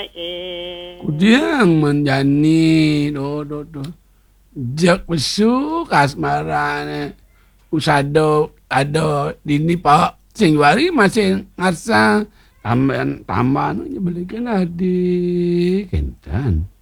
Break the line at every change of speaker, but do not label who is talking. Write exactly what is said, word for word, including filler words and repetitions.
Kudiang menjani do do do. Jak besuk asmara ne. Usado ada dini pak sing wari masih ngasa tambahan tambahan belikan adik kentan.